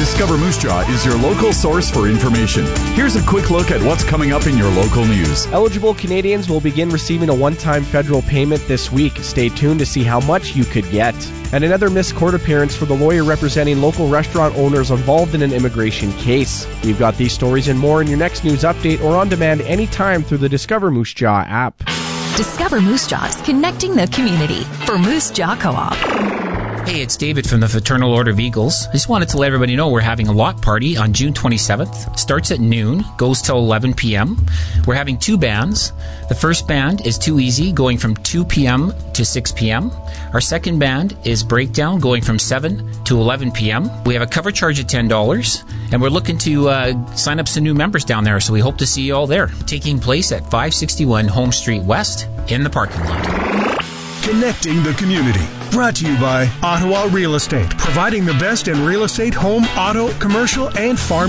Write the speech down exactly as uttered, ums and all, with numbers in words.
Discover Moose Jaw is your local source for information. Here's a quick look at what's coming up in your local news. Eligible Canadians will begin receiving a one-time federal payment this week. Stay tuned to see how much you could get. And another missed court appearance for the lawyer representing local restaurant owners involved in an immigration case. We've got these stories and more in your next news update or on demand anytime through the Discover Moose Jaw app. Discover Moose Jaws, connecting the community for Moose Jaw Co-op. Hey, it's David from the Fraternal Order of Eagles. I just wanted to let everybody know we're having a lock party on June twenty-seventh. Starts at noon, goes till eleven p.m. We're having two bands. The first band is Too Easy, going from two p.m. to six p.m. Our second band is Breakdown, going from seven to eleven p.m. We have a cover charge of ten dollars, and we're looking to uh, sign up some new members down there, so we hope to see you all there. Taking place at five sixty-one Home Street West in the parking lot. Connecting the community. Brought to you by Ottawa Real Estate, providing the best in real estate, home, auto, commercial, and farm